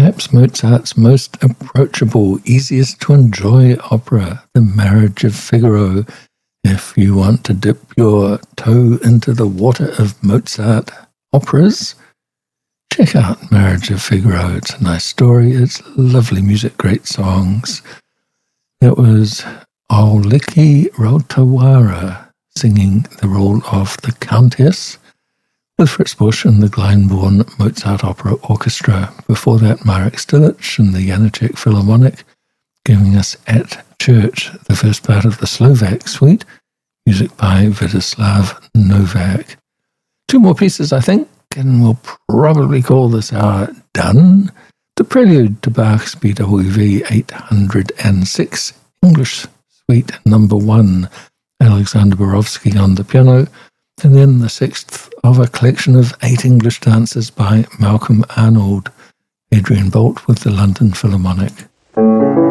perhaps Mozart's most approachable, easiest to enjoy opera, The Marriage of Figaro. If you want to dip your toe into the water of Mozart operas, check out Marriage of Figaro. It's a nice story, it's lovely music, great songs. That was Aulicky Rautavaara singing the role of the Countess, with Fritz Busch and the Glyndebourne Mozart Opera Orchestra. Before that, Marek Stilic and the Janáček Philharmonic giving us At Church, the first part of the Slovak Suite, music by Vidislav Novak. Two more pieces, I think, and we'll probably call this hour done. The prelude to Bach's BWV 806, English Suite number 1, Alexander Borowski on the piano, and then the sixth of a collection of 8 English dances by Malcolm Arnold, Adrian Bolt with the London Philharmonic.